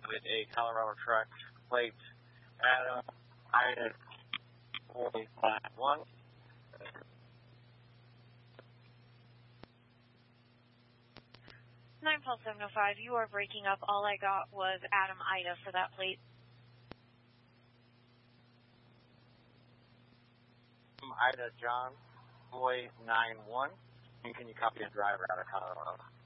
with a Colorado truck plate Adam Ida 451. 9-705, you are breaking up. All I got was Adam Ida for that plate. Ida John Boy 91. And can you copy a driver out of Colorado?